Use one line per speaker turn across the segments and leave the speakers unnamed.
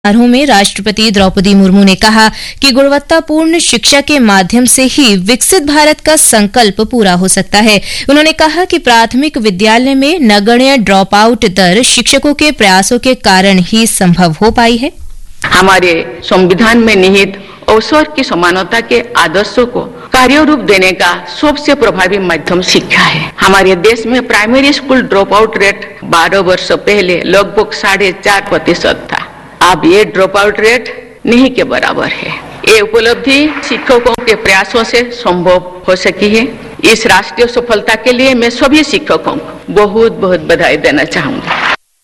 समारोह में राष्ट्रपति द्रौपदी मुर्मू ने कहा कि गुणवत्तापूर्ण शिक्षा के माध्यम से ही विकसित भारत का संकल्प पूरा हो सकता है। उन्होंने कहा कि प्राथमिक विद्यालय में नगण्य ड्रॉप आउट दर शिक्षकों के प्रयासों के कारण ही संभव हो पाई है।
हमारे संविधान में निहित अवसर की समानता के आदर्शों को कार्य रूप देने का सबसे प्रभावी माध्यम शिक्षा है। हमारे देश में primary school drop out rate 12 वर्ष पहले लगभग 4.5% था। अब ये ड्रॉप आउट रेट नहीं के बराबर है। ये उपलब्धि शिक्षकों के प्रयासों से संभव हो सकी है। इस राष्ट्रीय सफलता के लिए मैं सभी शिक्षकों को बहुत बहुत बधाई देना चाहूंगा।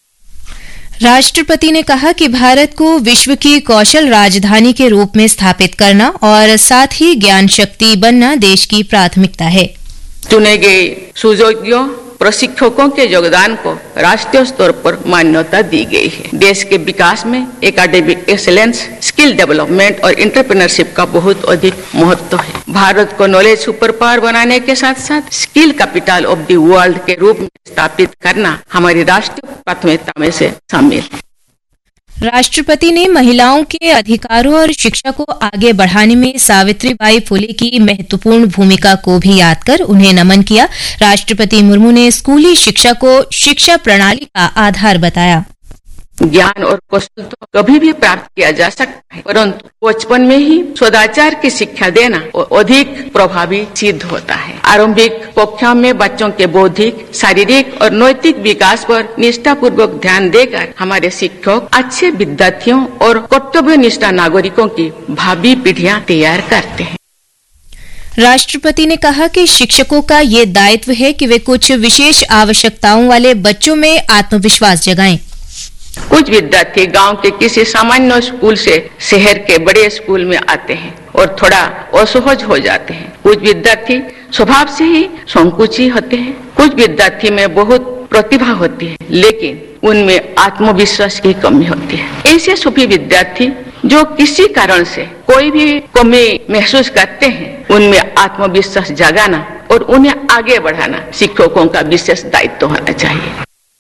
राष्ट्रपति ने कहा कि भारत को विश्व की कौशल राजधानी के रूप में स्थापित करना और साथ ही ज्ञान शक्ति बनना देश की प्राथमिकता है।
चुने गए सुयोग्य प्रशिक्षकों के योगदान को राष्ट्रीय स्तर पर मान्यता दी गई है। देश के विकास में एकेडमिक एक्सीलेंस, स्किल डेवलपमेंट और एंटरप्रेन्योरशिप का बहुत अधिक महत्व है। भारत को नॉलेज सुपर पावर बनाने के साथ साथ skill capital of the world के रूप में स्थापित करना हमारी राष्ट्रीय प्राथमिकता में से शामिल है।
राष्ट्रपति ने महिलाओं के अधिकारों और शिक्षा को आगे बढ़ाने में सावित्रीबाई फुले की महत्वपूर्ण भूमिका को भी याद कर उन्हें नमन किया। राष्ट्रपति मुर्मू ने स्कूली शिक्षा को शिक्षा प्रणाली का आधार बताया।
ज्ञान और कौशल तो कभी भी प्राप्त किया जा सकता है, परंतु बचपन में ही सदाचार की शिक्षा देना अधिक प्रभावी सिद्ध होता है। आरंभिक कक्षा में बच्चों के बौद्धिक, शारीरिक और नैतिक विकास पर निष्ठापूर्वक ध्यान देकर हमारे शिक्षक अच्छे विद्यार्थियों और कर्तव्यनिष्ठ नागरिकों की भावी पीढ़ियां तैयार करते हैं।
राष्ट्रपति ने कहा कि शिक्षकों का ये दायित्व है कि वे कुछ विशेष आवश्यकताओं वाले बच्चों में आत्मविश्वास जगाएं।
कुछ विद्यार्थी गांव के किसी सामान्य स्कूल से शहर के बड़े स्कूल में आते हैं और थोड़ा असहज हो जाते हैं। कुछ विद्यार्थी स्वभाव से ही संकुची होते हैं। कुछ विद्यार्थी में बहुत प्रतिभा होती है, लेकिन उनमें आत्मविश्वास की कमी होती है। ऐसे सभी विद्यार्थी जो किसी कारण से कोई भी कमी महसूस करते हैं, उनमें आत्मविश्वास जगाना और उन्हें आगे बढ़ाना शिक्षकों का विशेष दायित्व होना चाहिए।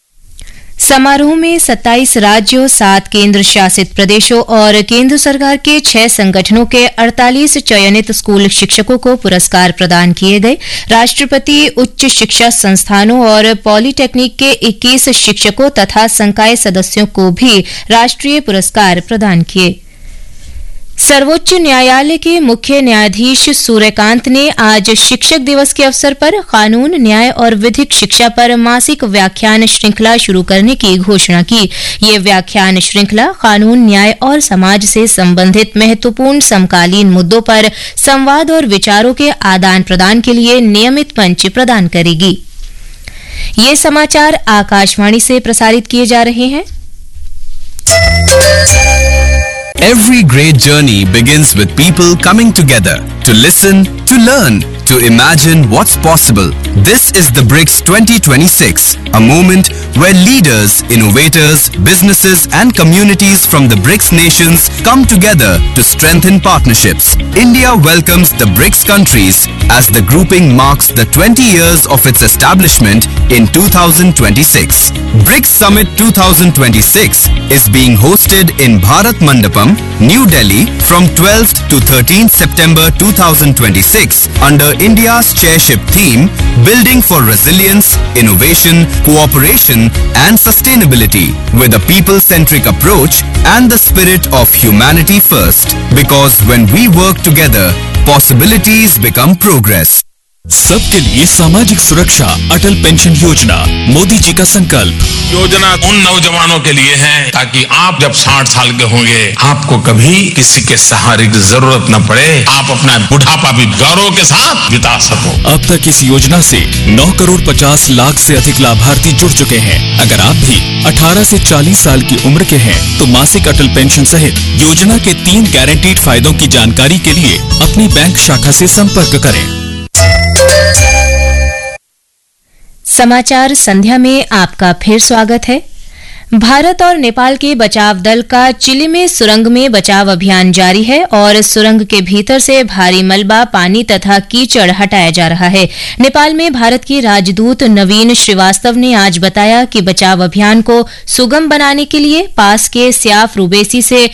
समारोह में 27 राज्यों, 7 केंद्र शासित प्रदेशों और केंद्र सरकार के 6 संगठनों के 48 चयनित स्कूल शिक्षकों को पुरस्कार प्रदान किए गए। राष्ट्रपति उच्च शिक्षा संस्थानों और पॉलिटेक्निक के 21 शिक्षकों तथा संकाय सदस्यों को भी राष्ट्रीय पुरस्कार प्रदान किए। सर्वोच्च न्यायालय के मुख्य न्यायाधीश सूर्यकांत ने आज शिक्षक दिवस के अवसर पर कानून, न्याय और विधिक शिक्षा पर मासिक व्याख्यान श्रृंखला शुरू करने की घोषणा की। ये व्याख्यान श्रृंखला कानून, न्याय और समाज से संबंधित महत्वपूर्ण समकालीन मुद्दों पर संवाद और विचारों के आदान प्रदान के लिए नियमित मंच प्रदान करेगी। ये समाचार आकाशवाणी से प्रसारित किए जा रहे हैं।
Every great journey begins with people coming together to listen, to learn, to imagine what's possible. This is the BRICS 2026, a moment where leaders, innovators, businesses and communities from the BRICS nations come together to strengthen partnerships. India welcomes the BRICS countries as the grouping marks the 20 years of its establishment in 2026. BRICS Summit 2026 is being hosted in Bharat Mandapam, New Delhi from 12th to 13th September 2026 under India's chairship theme Building for Resilience, Innovation, Cooperation and Sustainability with a people-centric approach and the spirit of humanity first. Because when we work together, possibilities become progress.
सबके लिए सामाजिक सुरक्षा अटल pension योजना, मोदी जी का संकल्प।
योजना उन नौजवानों के लिए है ताकि आप जब 60 साल के होंगे आपको कभी किसी के सहारे की जरूरत न पड़े, आप अपना बुढ़ापा भी गौरव के साथ बिता सको।
अब तक इस योजना से 9 करोड़ 50 लाख से अधिक लाभार्थी जुड़ चुके हैं। अगर आप भी 18 से 40 साल की उम्र के हैं तो मासिक अटल पेंशन सहित योजना के 3 गारंटीड फायदों की जानकारी के लिए अपनी बैंक शाखा से संपर्क करें।
समाचार संध्या में आपका फिर स्वागत है। भारत और नेपाल के बचाव दल का चिली में सुरंग में बचाव अभियान जारी है और सुरंग के भीतर से भारी मलबा, पानी तथा कीचड़ हटाया जा रहा है। नेपाल में भारत के राजदूत नवीन श्रीवास्तव ने आज बताया कि बचाव अभियान को सुगम बनाने के लिए पास के स्याफ रुबेसी से